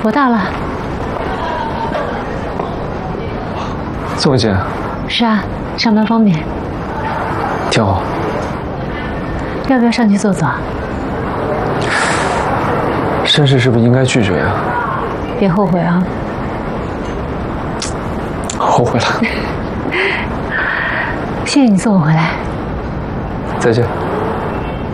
我到了。 这么近？ 是啊，上班方便。 挺好。 要不要上去坐坐？ 绅士是不是应该拒绝呀？ 别后悔啊！ 后悔了。 谢谢你送我回来。 再见。